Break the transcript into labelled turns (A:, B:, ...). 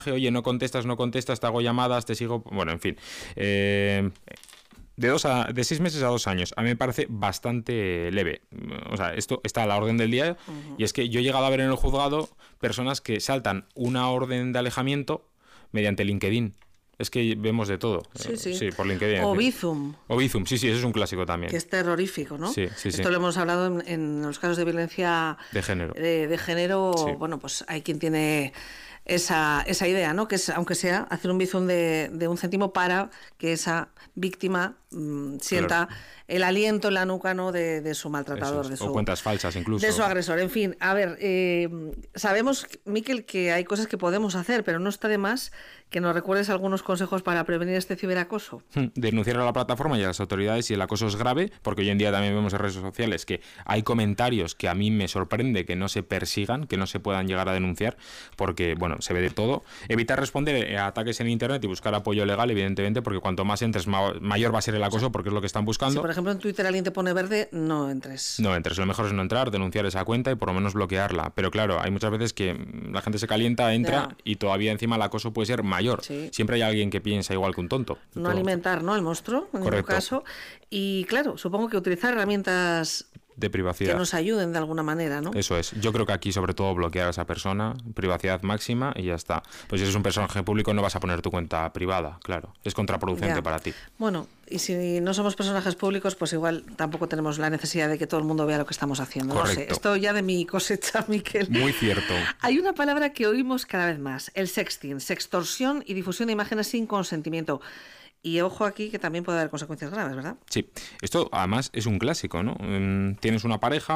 A: oye, no contestas, te hago llamadas, te sigo... Bueno, en fin. De 6 meses a 2 años. A mí me parece bastante leve. O sea, esto está a la orden del día. Y es que yo he llegado a ver en el juzgado personas que saltan una orden de alejamiento mediante LinkedIn. Es que vemos de todo. Sí, por LinkedIn.
B: O Bizum.
A: O Bizum, sí, eso es un clásico también.
B: Que es terrorífico, ¿no?
A: Sí.
B: Esto lo hemos hablado en los casos de violencia
A: de género.
B: De género,
A: sí.
B: Bueno, pues hay quien tiene esa idea, ¿no? Que es, aunque sea, hacer un Bizum de 1 céntimo para que esa víctima sienta el aliento en la nuca, ¿no? de su maltratador.
A: O cuentas falsas incluso.
B: De su agresor. En fin, a ver, sabemos, Miquel, que hay cosas que podemos hacer, pero no está de más que nos recuerdes algunos consejos para prevenir este ciberacoso.
A: Denunciar a la plataforma y a las autoridades si el acoso es grave, porque hoy en día también vemos en redes sociales que hay comentarios que a mí me sorprende que no se persigan, que no se puedan llegar a denunciar, porque, bueno, se ve de todo. Evitar responder a ataques en internet y buscar apoyo legal, evidentemente, porque cuanto más entres, mayor va a ser el acoso, porque es lo que están buscando.
B: Si, por ejemplo, en Twitter alguien te pone verde, no entres.
A: No entres, lo mejor es no entrar, denunciar esa cuenta y por lo menos bloquearla. Pero claro, hay muchas veces que la gente se calienta, entra y todavía encima el acoso puede ser mayor.
B: Sí.
A: Siempre hay alguien que piensa igual que un tonto.
B: No alimentar, ¿no?, el monstruo, en ningún caso. Y claro, supongo que utilizar herramientas
A: de privacidad
B: que nos ayuden de alguna manera, ¿no?
A: Eso es. Yo creo que aquí sobre todo bloquear a esa persona, privacidad máxima y ya está. Pues si eres un personaje público no vas a poner tu cuenta privada, claro. Es contraproducente para ti.
B: Bueno, y si no somos personajes públicos, pues igual tampoco tenemos la necesidad de que todo el mundo vea lo que estamos haciendo.
A: Correcto.
B: No sé, esto ya de mi cosecha, Miquel.
A: Muy cierto.
B: Hay una palabra que oímos cada vez más, el sexting, sextorsión y difusión de imágenes sin consentimiento. Y ojo aquí que también puede haber consecuencias graves, ¿verdad?
A: Sí, esto además es un clásico, ¿no? Tienes una pareja,